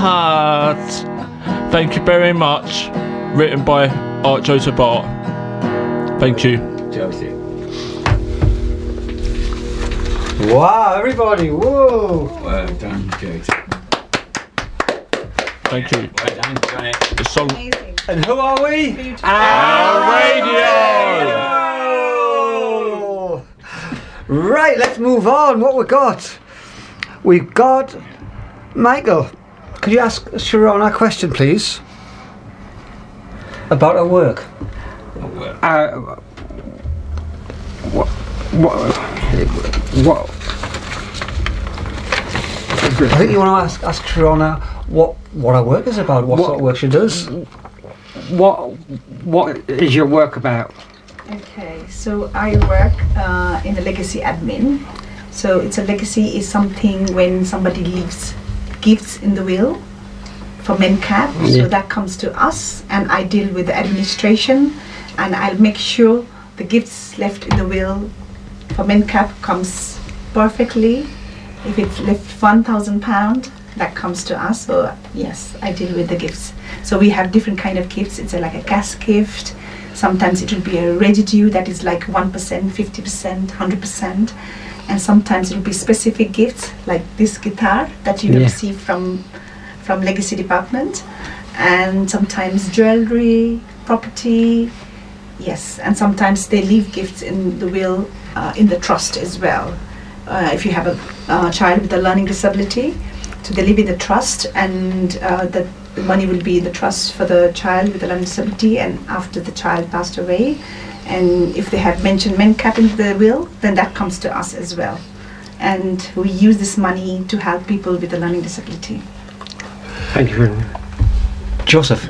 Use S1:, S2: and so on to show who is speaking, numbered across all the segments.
S1: heart. Thank you very much. Written by Art Joseph Art. Thank you.
S2: Joseph.
S3: Wow, everybody, whoa!
S2: Well done, Joseph.
S1: Thank you.
S2: Well done, Johnny.
S1: The song.
S4: Amazing.
S3: And who are we?
S4: Beautiful.
S1: Our radio.
S3: Right, let's move on. What we got? We've got Michael. Could you ask Sharon a question, please? About her work.
S5: What?
S3: I think you want to ask Sharon what her work is about, what sort of work she does.
S5: What is your work about?
S4: Okay, so I work in a legacy admin. So it's a legacy is something when somebody leaves gifts in the will for MenCap. So that comes to us, and I deal with the administration, and I'll make sure the gifts left in the will for MenCap comes perfectly. If it's left £1,000, that comes to us. So yes, I deal with the gifts. So we have different kind of gifts. It's like a cash gift. Sometimes it will be a residue that is like 1%, 50%, 100%. And sometimes it will be specific gifts like this guitar that you receive from Legacy Department. And sometimes jewelry, property, yes. And sometimes they leave gifts in the will, in the trust as well. If you have a child with a learning disability, so they live in the trust, and the money will be in the trust for the child with a learning disability, and after the child passed away, and if they have mentioned MenCap in the will, then that comes to us as well. And we use this money to help people with a learning disability.
S5: Thank you very much.
S3: Joseph,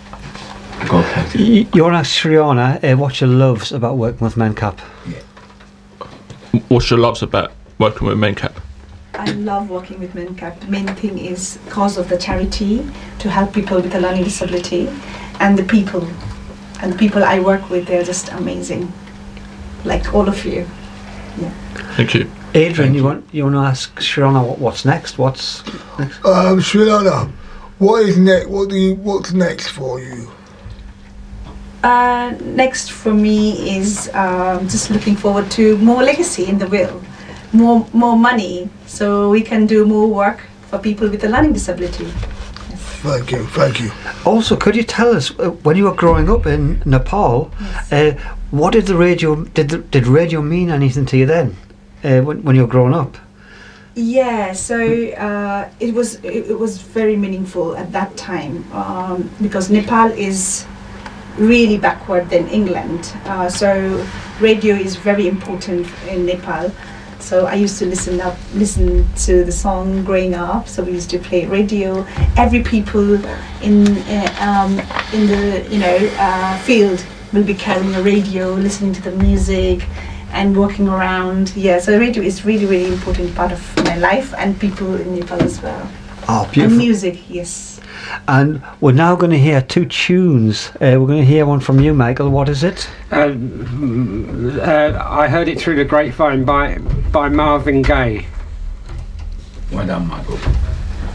S3: you want to ask Shriana what she loves about working with MenCap?
S1: What she loves about working with MenCap?
S4: I love working with MenCap. The main thing is cause of the charity to help people with a learning disability, and the people I work with, they're just amazing, like all of you. Yeah.
S1: Thank you.
S3: Adrian, you want to ask Shriana what's next? What's next?
S6: Shriana, what's next for you?
S4: Next for me is just looking forward to more legacy in the will, more money, so we can do more work for people with a learning disability. Yes.
S6: Thank you.
S3: Also, could you tell us when you were growing up in Nepal, what did the radio did radio mean anything to you then, when you were growing up?
S4: Yeah, so it was very meaningful at that time, because Nepal is really backward than England, so radio is very important in Nepal. So I used to listen to the song growing up. So we used to play radio. Every people in the field will be carrying a radio, listening to the music, and walking around. Yeah, so radio is really, really important part of my life, and people in Nepal as well.
S3: Oh, beautiful.
S4: And music, yes.
S3: And we're now going to hear two tunes. We're going to hear one from you, Michael. What is it?
S5: I heard it through the grapevine by Marvin Gaye.
S2: Well done, Michael.